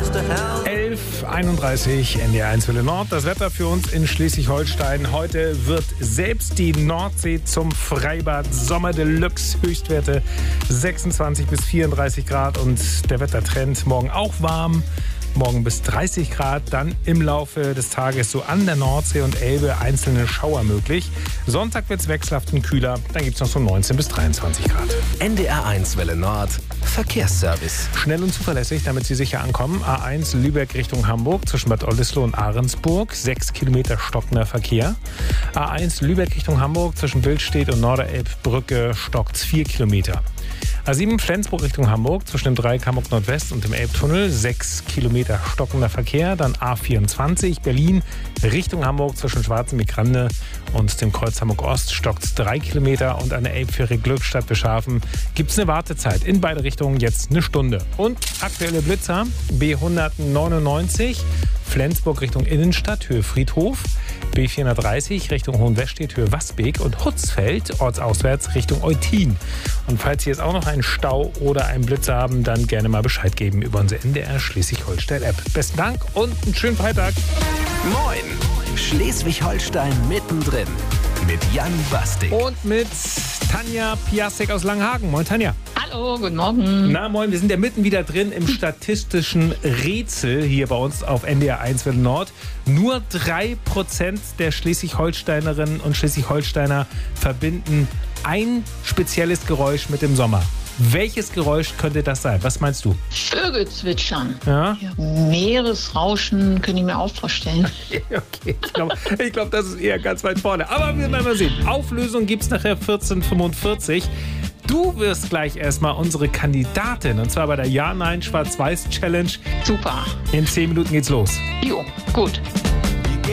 11:31 NDR1 Welle Nord. Das Wetter für uns in Schleswig-Holstein. Heute wird selbst die Nordsee zum Freibad. Sommer Deluxe, Höchstwerte 26 bis 34 Grad und der Wettertrend morgen auch warm. Morgen bis 30 Grad, dann im Laufe des Tages so an der Nordsee und Elbe einzelne Schauer möglich. Sonntag wird es wechselhaft und kühler, dann gibt es noch so 19 bis 23 Grad. NDR1 Welle Nord, Verkehrsservice. Schnell und zuverlässig, damit Sie sicher ankommen. A1 Lübeck Richtung Hamburg zwischen Bad Oldesloe und Ahrensburg, 6 Kilometer stockender Verkehr. A1 Lübeck Richtung Hamburg zwischen Billstedt und Norderelbbrücke stockt 4 Kilometer. A7 Flensburg Richtung Hamburg zwischen dem Dreieck Hamburg Nordwest und dem Elbtunnel, 6 Kilometer stockender Verkehr. Dann A24 Berlin Richtung Hamburg zwischen Schwarzenbeck-Grande und dem Kreuz Hamburg Ost stockt 3 Kilometer. Und an der Elbfähre Glückstadt Beschhafen gibt es eine Wartezeit in beide Richtungen, jetzt eine Stunde. Und aktuelle Blitzer B199 Flensburg Richtung Innenstadt, Höhe Friedhof. B430 Richtung Hohenwestedt, Höhe Wasbeek und Hutzfeld, ortsauswärts Richtung Eutin. Und falls Sie jetzt auch noch einen Stau oder einen Blitzer haben, dann gerne mal Bescheid geben über unsere NDR Schleswig-Holstein-App. Besten Dank und einen schönen Freitag. Moin, Schleswig-Holstein mittendrin mit Jan Bastik. Und mit Tanja Piasek aus Langenhagen. Moin Tanja. Hallo, guten Morgen. Na moin, wir sind ja mitten wieder drin im statistischen Rätsel hier bei uns auf NDR1 Welle Nord. Nur 3% der Schleswig-Holsteinerinnen und Schleswig-Holsteiner verbinden ein spezielles Geräusch mit dem Sommer. Welches Geräusch könnte das sein? Was meinst du? Vögel zwitschern. Ja? Meeresrauschen könnte ich mir auch vorstellen. Okay, ich glaube, das ist eher ganz weit vorne. Aber wir werden mal sehen. Auflösung gibt es nachher 14:45. Du wirst gleich erstmal unsere Kandidatin, und zwar bei der Ja-Nein-Schwarz-Weiß-Challenge. Super. In 10 Minuten geht's los. Jo, gut.